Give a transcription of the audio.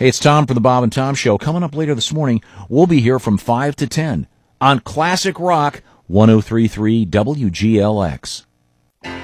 Hey, it's Tom for the Bob and Tom Show. Coming up later this morning, we'll be here from 5 to 10 on Classic Rock 103.3 WGLX.